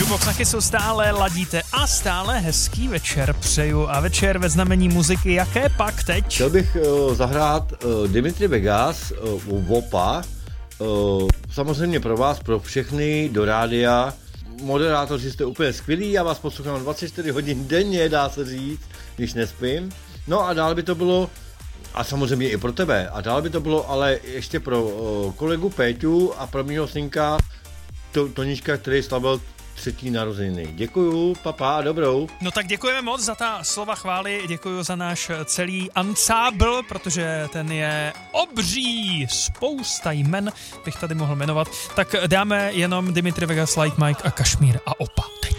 Box na Kissu stále ladíte a stále hezký večer přeju. A večer ve znamení muziky, jaké pak teď? Chtěl bych zahrát Dimitri Vegas, Vopa, samozřejmě pro vás, pro všechny, do rádia. Moderátoři jste úplně skvělí, já vás poslouchám 24 hodin denně, dá se říct, když nespím. No a dál by to bylo, a samozřejmě i pro tebe, a dál by to bylo ale ještě pro kolegu Péťu a pro mýho synka Tonička, který slavil 3. narozeniny. Děkuju, papa a dobrou. No tak děkujeme moc za ta slova chvály, děkuju za náš celý ansábl, protože ten je obří, spousta jmen bych tady mohl jmenovat. Tak dáme jenom Dimitri Vegas, Like Mike a Kašmír a Opa teď.